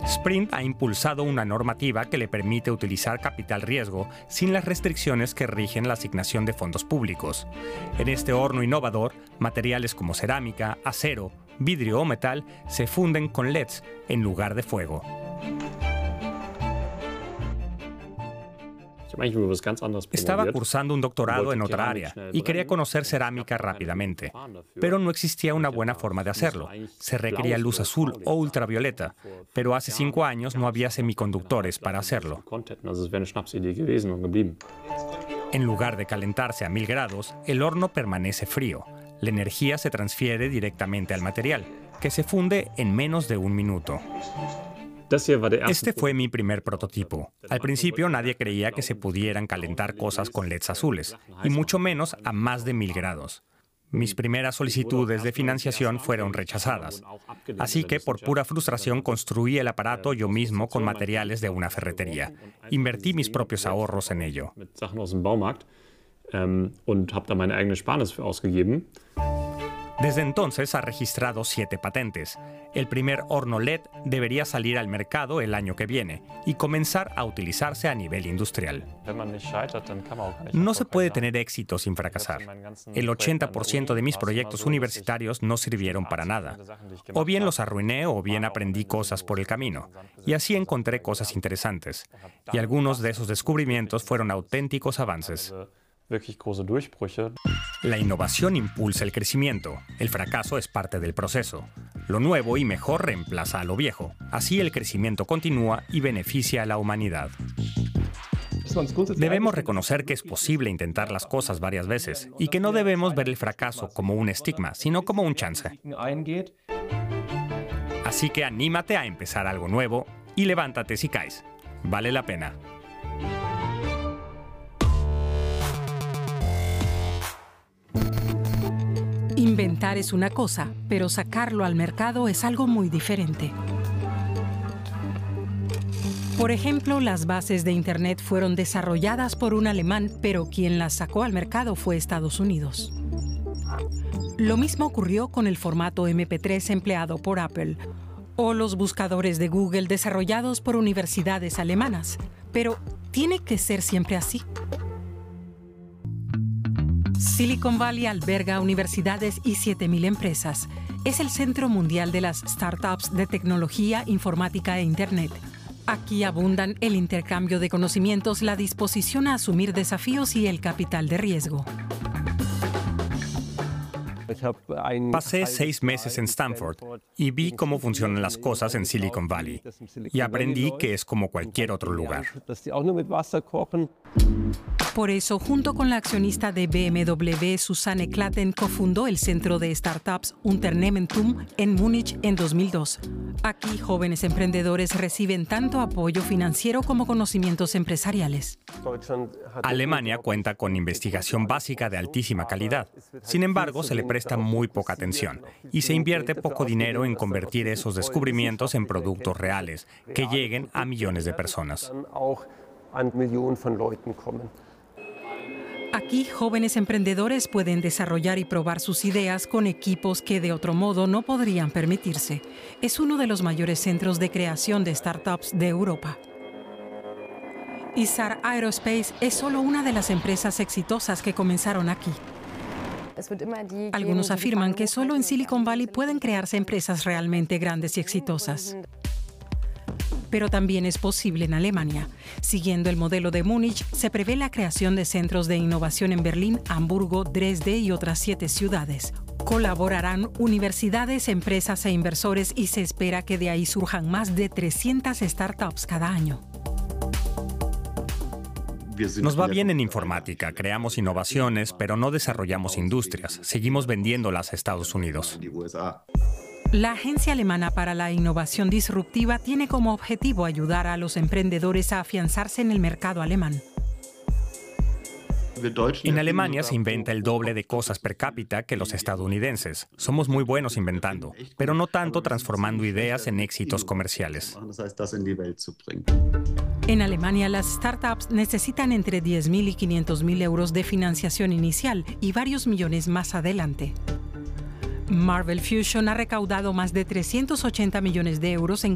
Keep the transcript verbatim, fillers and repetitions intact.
Sprint ha impulsado una normativa que le permite utilizar capital riesgo sin las restricciones que rigen la asignación de fondos públicos. En este horno innovador, materiales como cerámica, acero, vidrio o metal se funden con L E Ds en lugar de fuego. Estaba cursando un doctorado en otra área y quería conocer cerámica rápidamente, pero no existía una buena forma de hacerlo. Se requería luz azul o ultravioleta, pero hace cinco años no había semiconductores para hacerlo. En lugar de calentarse a mil grados, el horno permanece frío. La energía se transfiere directamente al material, que se funde en menos de un minuto. Este fue mi primer prototipo. Al principio nadie creía que se pudieran calentar cosas con L E Ds azules, y mucho menos a más de mil grados. Mis primeras solicitudes de financiación fueron rechazadas, así que por pura frustración construí el aparato yo mismo con materiales de una ferretería. Invertí mis propios ahorros en ello. Desde entonces ha registrado siete patentes. El primer horno L E D debería salir al mercado el año que viene y comenzar a utilizarse a nivel industrial. No se puede tener éxito sin fracasar. El ochenta por ciento de mis proyectos universitarios no sirvieron para nada. O bien los arruiné o bien aprendí cosas por el camino. Y así encontré cosas interesantes. Y algunos de esos descubrimientos fueron auténticos avances. La innovación impulsa el crecimiento. El fracaso es parte del proceso. Lo nuevo y mejor reemplaza a lo viejo. Así el crecimiento continúa y beneficia a la humanidad. Debemos reconocer que es posible intentar las cosas varias veces y que no debemos ver el fracaso como un estigma, sino como un chance. Así que anímate a empezar algo nuevo y levántate si caes. Vale la pena. Inventar es una cosa, pero sacarlo al mercado es algo muy diferente. Por ejemplo, las bases de Internet fueron desarrolladas por un alemán, pero quien las sacó al mercado fue Estados Unidos. Lo mismo ocurrió con el formato eme pe tres empleado por Apple, o los buscadores de Google desarrollados por universidades alemanas. Pero, ¿tiene que ser siempre así? Silicon Valley alberga universidades y siete mil empresas. Es el centro mundial de las startups de tecnología, informática e Internet. Aquí abundan el intercambio de conocimientos, la disposición a asumir desafíos y el capital de riesgo. Pasé seis meses en Stanford y vi cómo funcionan las cosas en Silicon Valley. Y aprendí que es como cualquier otro lugar. Por eso, junto con la accionista de be eme doble u, Susanne Klatten, cofundó el Centro de Startups Unternehmertum en Múnich en dos mil dos. Aquí, jóvenes emprendedores reciben tanto apoyo financiero como conocimientos empresariales. Alemania cuenta con investigación básica de altísima calidad. Sin embargo, se le presta muy poca atención y se invierte poco dinero en convertir esos descubrimientos en productos reales que lleguen a millones de personas. Aquí, jóvenes emprendedores pueden desarrollar y probar sus ideas con equipos que de otro modo no podrían permitirse. Es uno de los mayores centros de creación de startups de Europa. Isar Aerospace es solo una de las empresas exitosas que comenzaron aquí. Algunos afirman que solo en Silicon Valley pueden crearse empresas realmente grandes y exitosas. Pero también es posible en Alemania. Siguiendo el modelo de Múnich, se prevé la creación de centros de innovación en Berlín, Hamburgo, Dresde y otras siete ciudades. Colaborarán universidades, empresas e inversores y se espera que de ahí surjan más de trescientas startups cada año. Nos va bien en informática, creamos innovaciones, pero no desarrollamos industrias. Seguimos vendiéndolas a Estados Unidos. La Agencia Alemana para la Innovación Disruptiva tiene como objetivo ayudar a los emprendedores a afianzarse en el mercado alemán. En Alemania se inventa el doble de cosas per cápita que los estadounidenses. Somos muy buenos inventando, pero no tanto transformando ideas en éxitos comerciales. En Alemania, las startups necesitan entre diez mil y quinientos mil euros de financiación inicial y varios millones más adelante. Marvel Fusion ha recaudado más de trescientos ochenta millones de euros en